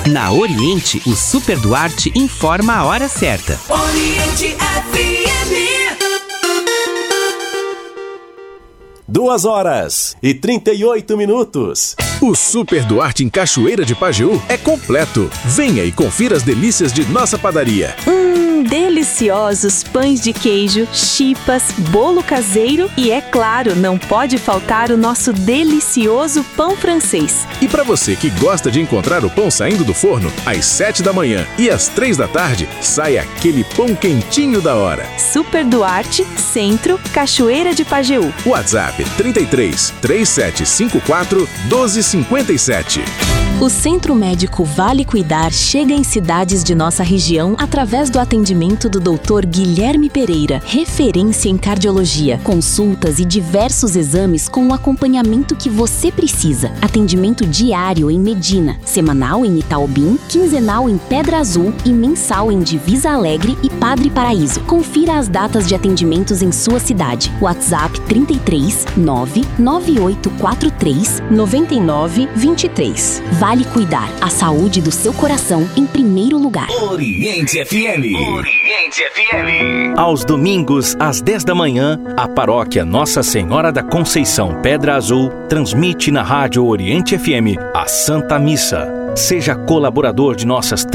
Na Oriente, o Super Duarte informa a hora certa. Oriente FM. 2h38. O Super Duarte em Cachoeira de Pajeú é completo. Venha e confira as delícias de nossa padaria. Deliciosos pães de queijo, chipas, bolo caseiro e, é claro, não pode faltar o nosso delicioso pão francês. E para você que gosta de encontrar o pão saindo do forno, às 7 da manhã e às 3 da tarde, sai aquele pão quentinho da hora. Super Duarte, Centro, Cachoeira de Pajeú. WhatsApp 33 3754 1257. O Centro Médico Vale Cuidar chega em cidades de nossa região através do atendimento do Dr. Guilherme Pereira, referência em cardiologia, consultas e diversos exames com o acompanhamento que você precisa. Atendimento diário em Medina, semanal em Itaobim, quinzenal em Pedra Azul e mensal em Divisa Alegre e Padre Paraíso. Confira as datas de atendimentos em sua cidade. WhatsApp 33 99843 9923. Vale Cuidar, a saúde do seu coração em primeiro lugar. Oriente FM. Oriente FM. Aos domingos, às 10 da manhã, a paróquia Nossa Senhora da Conceição Pedra Azul transmite na Rádio Oriente FM a Santa Missa. Seja colaborador de nossas